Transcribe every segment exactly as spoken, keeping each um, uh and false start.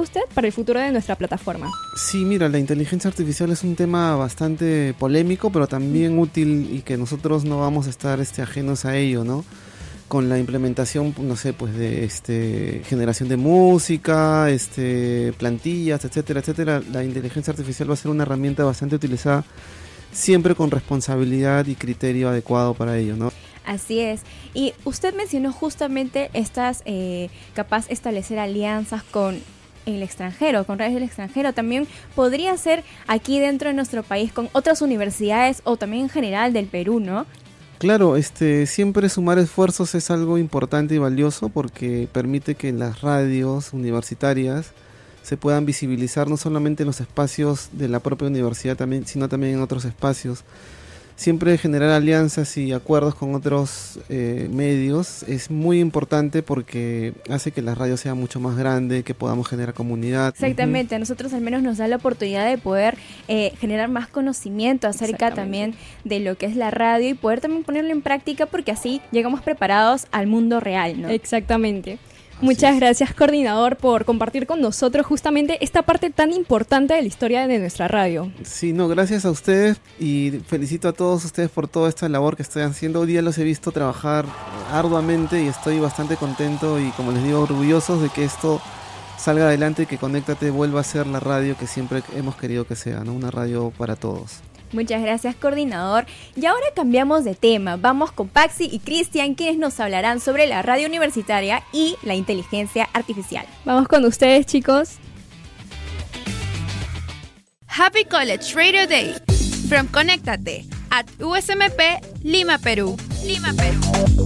usted para el futuro de nuestra plataforma? Sí, mira, la inteligencia artificial es un tema bastante polémico, pero también útil y que nosotros no vamos a estar este, ajenos a ello, ¿no? Con la implementación, no sé, pues de este generación de música, este plantillas, etcétera, etcétera. La inteligencia artificial va a ser una herramienta bastante utilizada, siempre con responsabilidad y criterio adecuado para ello, ¿no? Así es. Y usted mencionó justamente estas, eh, capaz establecer alianzas con el extranjero, con radios del extranjero. También podría ser aquí dentro de nuestro país con otras universidades o también en general del Perú, ¿no? Claro, este, siempre sumar esfuerzos es algo importante y valioso porque permite que las radios universitarias se puedan visibilizar no solamente en los espacios de la propia universidad, también, sino también en otros espacios. Siempre generar alianzas y acuerdos con otros eh, medios es muy importante porque hace que la radio sea mucho más grande, que podamos generar comunidad. Exactamente, uh-huh. A nosotros al menos nos da la oportunidad de poder eh, generar más conocimiento acerca también de lo que es la radio y poder también ponerlo en práctica porque así llegamos preparados al mundo real, ¿no? Exactamente. Muchas gracias, coordinador, por compartir con nosotros justamente esta parte tan importante de la historia de nuestra radio. Sí, no, gracias a ustedes y felicito a todos ustedes por toda esta labor que están haciendo. Hoy día los he visto trabajar arduamente y estoy bastante contento y, como les digo, orgullosos de que esto salga adelante y que Conéctate vuelva a ser la radio que siempre hemos querido que sea, ¿no? Una radio para todos. Muchas gracias, coordinador. Y ahora cambiamos de tema. Vamos con Paxi y Cristian, quienes nos hablarán sobre la radio universitaria y la inteligencia artificial. Vamos con ustedes, chicos. Happy College Radio Day from Conéctate at U S M P Lima, Perú. Lima, Perú.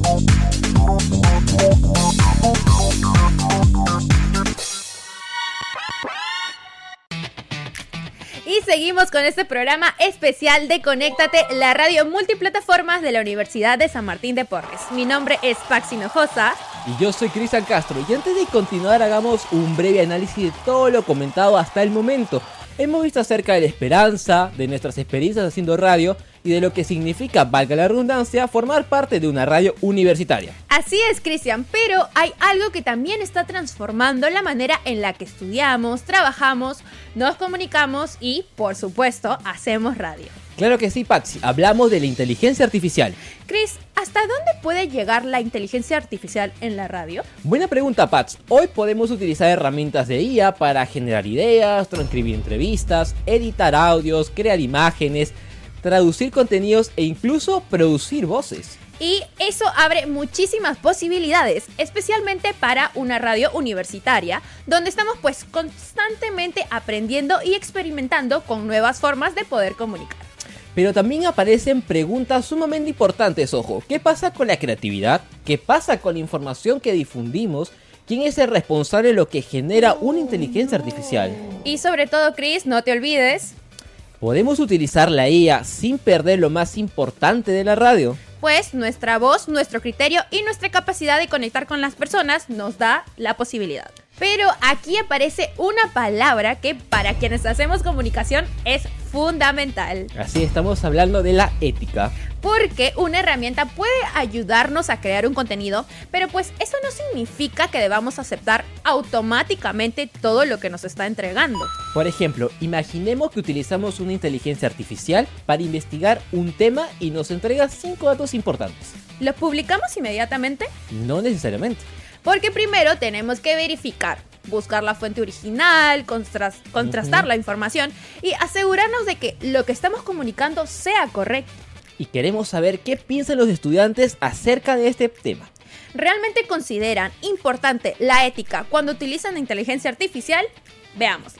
Y seguimos con este programa especial de Conéctate, la radio multiplataformas de la Universidad de San Martín de Porres. Mi nombre es Paxi Hinojosa. Y yo soy Cristian Castro. Y antes de continuar, hagamos un breve análisis de todo lo comentado hasta el momento. Hemos visto acerca de la esperanza, de nuestras experiencias haciendo radio y de lo que significa, valga la redundancia, formar parte de una radio universitaria. Así es, Cristian, pero hay algo que también está transformando la manera en la que estudiamos, trabajamos, nos comunicamos y, por supuesto, hacemos radio. Claro que sí, Paxi. Hablamos de la inteligencia artificial. Chris, ¿hasta dónde puede llegar la inteligencia artificial en la radio? Buena pregunta, Pax. Hoy podemos utilizar herramientas de I A para generar ideas, transcribir entrevistas, editar audios, crear imágenes, traducir contenidos e incluso producir voces. Y eso abre muchísimas posibilidades, especialmente para una radio universitaria, donde estamos pues constantemente aprendiendo y experimentando con nuevas formas de poder comunicar. Pero también aparecen preguntas sumamente importantes, ojo. ¿Qué pasa con la creatividad? ¿Qué pasa con la información que difundimos? ¿Quién es el responsable de lo que genera una inteligencia artificial? Y sobre todo, Chris, no te olvides, ¿podemos utilizar la I A sin perder lo más importante de la radio? Pues nuestra voz, nuestro criterio y nuestra capacidad de conectar con las personas nos da la posibilidad. Pero aquí aparece una palabra que para quienes hacemos comunicación es fundamental. Así, estamos hablando de la ética. Porque una herramienta puede ayudarnos a crear un contenido, pero pues eso no significa que debamos aceptar automáticamente todo lo que nos está entregando. Por ejemplo, imaginemos que utilizamos una inteligencia artificial para investigar un tema y nos entrega cinco datos importantes. ¿Los publicamos inmediatamente? No necesariamente. Porque primero tenemos que verificar, buscar la fuente original, contras- contrastar uh-huh. la información y asegurarnos de que lo que estamos comunicando sea correcto. Y queremos saber qué piensan los estudiantes acerca de este tema. ¿Realmente consideran importante la ética cuando utilizan la inteligencia artificial? Veamos.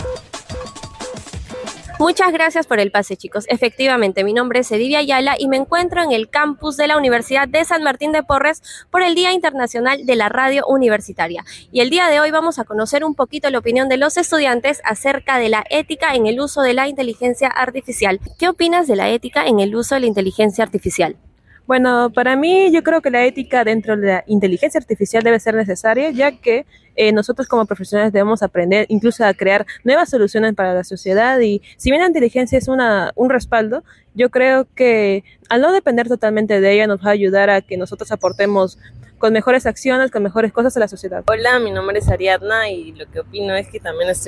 Muchas gracias por el pase, chicos. Efectivamente, mi nombre es Edivia Ayala y me encuentro en el campus de la Universidad de San Martín de Porres por el Día Internacional de la Radio Universitaria. Y el día de hoy vamos a conocer un poquito la opinión de los estudiantes acerca de la ética en el uso de la inteligencia artificial. ¿Qué opinas de la ética en el uso de la inteligencia artificial? Bueno, para mí yo creo que la ética dentro de la inteligencia artificial debe ser necesaria, ya que eh, nosotros como profesionales debemos aprender incluso a crear nuevas soluciones para la sociedad y si bien la inteligencia es una, un respaldo, yo creo que al no depender totalmente de ella nos va a ayudar a que nosotros aportemos con mejores acciones, con mejores cosas a la sociedad. Hola, mi nombre es Ariadna y lo que opino es que también estoy